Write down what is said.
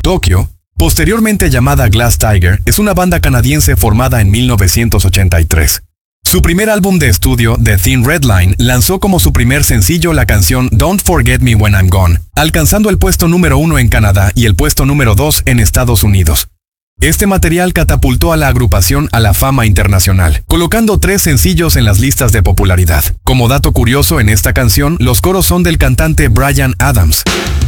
Tokyo, posteriormente llamada Glass Tiger, es una banda canadiense formada en 1983. Su primer álbum de estudio, The Thin Red Line, lanzó como su primer sencillo la canción Don't Forget Me When I'm Gone, alcanzando el puesto número 1 en Canadá y el puesto número 2 en Estados Unidos. Este material catapultó a la agrupación a la fama internacional, colocando 3 sencillos en las listas de popularidad. Como dato curioso, en esta canción, los coros son del cantante Bryan Adams.